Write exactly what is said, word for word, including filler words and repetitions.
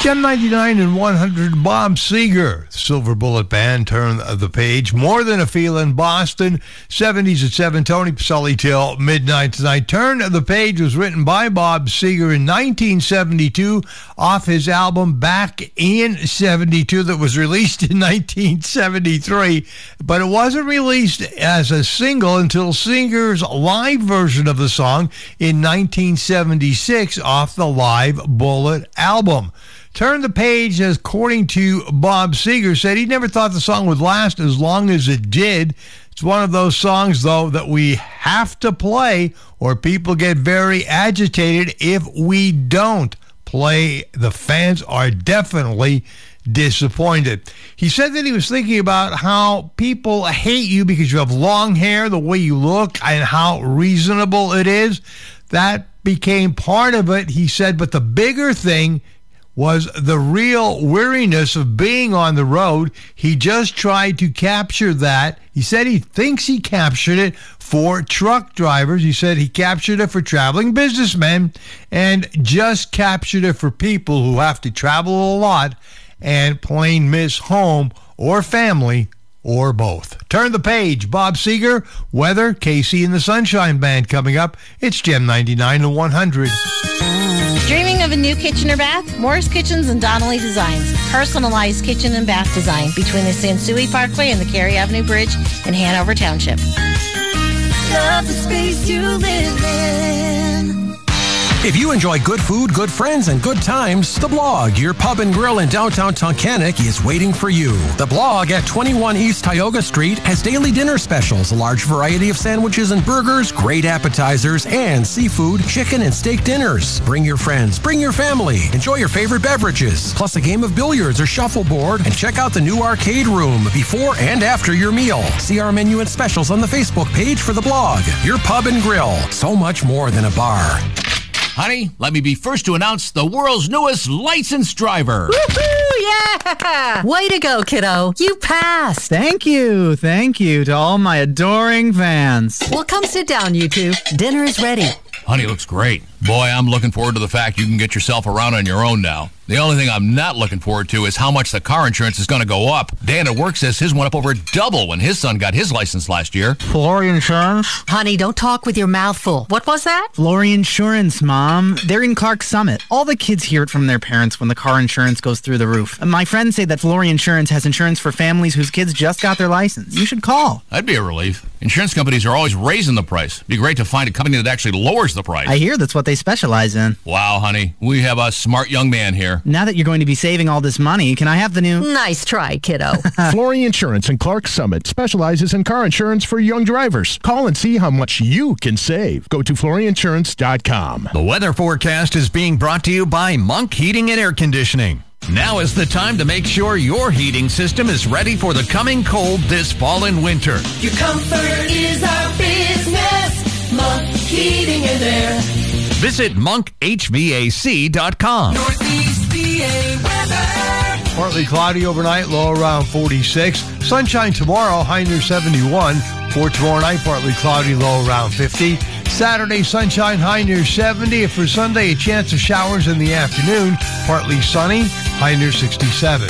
Gem ninety-nine and one hundred, Bob Seger, Silver Bullet Band, turn the page. More Than a Feeling, Boston, seventies at seven, Tony Pacelli till midnight tonight. Turn the Page was written by Bob Seger in nineteen seventy-two off his album Back in seventy-two that was released in nineteen seventy-three, but it wasn't released as a single until Seger's live version of the song in nineteen seventy-six off the Live Bullet album. Turn the Page, according to Bob Seger, said he never thought the song would last as long as it did. It's one of those songs, though, that we have to play or people get very agitated if we don't play. The fans are definitely disappointed. He said that he was thinking about how people hate you because you have long hair, the way you look, and how reasonable it is. That became part of it, he said, but the bigger thing was the real weariness of being on the road. He just tried to capture that. He said he thinks he captured it for truck drivers. He said he captured it for traveling businessmen and just captured it for people who have to travel a lot and plain miss home or family or both. Turn the Page, Bob Seger, Weather, K C and the Sunshine Band coming up. It's Gem ninety-nine and one hundred. Dreaming of a new kitchen or bath? Morris Kitchens and Donnelly Designs. Personalized kitchen and bath design between the Sansui Parkway and the Cary Avenue Bridge in Hanover Township. Love the space you live in. If you enjoy good food, good friends, and good times, The Blog, your pub and grill in downtown Tunkhannock, is waiting for you. The Blog at twenty-one East Tioga Street has daily dinner specials, a large variety of sandwiches and burgers, great appetizers, and seafood, chicken, and steak dinners. Bring your friends, bring your family, enjoy your favorite beverages, plus a game of billiards or shuffleboard, and check out the new arcade room before and after your meal. See our menu and specials on the Facebook page for The Blog, your pub and grill. So much more than a bar. Honey, let me be first to announce the world's newest licensed driver. Woohoo! Yeah! Way to go, kiddo. You passed. Thank you. Thank you to all my adoring fans. Well, come sit down, you two. Dinner is ready. Honey looks great. Boy, I'm looking forward to the fact you can get yourself around on your own now. The only thing I'm not looking forward to is how much the car insurance is going to go up. Dan at work says his went up over double when his son got his license last year. Flory Insurance? Honey, don't talk with your mouth full. What was that? Flory Insurance, Mom. They're in Clark Summit. All the kids hear it from their parents when the car insurance goes through the roof. My friends say that Flory Insurance has insurance for families whose kids just got their license. You should call. That'd be a relief. Insurance companies are always raising the price. It'd be great to find a company that actually lowers the price. I hear that's what they specialize in. Wow, honey. We have a smart young man here. Now that you're going to be saving all this money, can I have the new... Nice try, kiddo. Flory Insurance in Clark Summit specializes in car insurance for young drivers. Call and see how much you can save. Go to flory insurance dot com. The weather forecast is being brought to you by Monk Heating and Air Conditioning. Now is the time to make sure your heating system is ready for the coming cold this fall and winter. Your comfort is our business. Monk Heating and Air. Visit monk H V A C dot com. Northeast P A weather. Partly cloudy overnight, low around forty-six. Sunshine tomorrow, high near seventy-one. For tomorrow night, partly cloudy, low around fifty. Saturday, sunshine, high near seventy. For Sunday, a chance of showers in the afternoon. Partly sunny, high near sixty-seven.